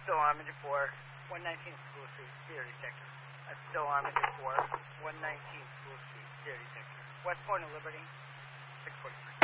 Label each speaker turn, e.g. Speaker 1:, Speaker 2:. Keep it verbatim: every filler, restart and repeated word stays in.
Speaker 1: still Armitage four, one nineteen School Street, theater detector. That's still Armitage four, one nineteen School Street, theater detector. West Point of Liberty, six forty-three.